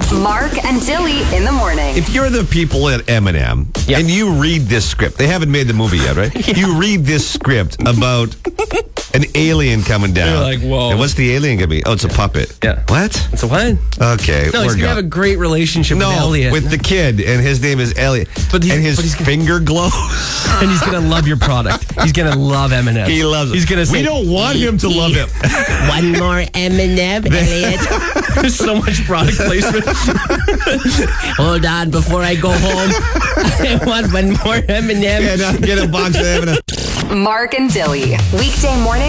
Mark and Dilly in the morning. If you're the people at M&M and you read this script, they haven't made the movie yet, right? You read this script about an alien coming down. You're like, whoa. And what's the alien going to be? Oh, it's a puppet. Yeah. What? It's a what? Okay. No, he's going to have a great relationship with Elliot. with the kid, and his name is Elliot. And his finger glows. And he's going to love your product. He's going to love M&M. He loves it. He's going to say, we don't want him to love him. One more M&M, Elliot. There's so much product placement. Hold on, before I go home, I want one more M&M. Yeah, no, get a box of M&M. Mark and Dilly. Weekday morning.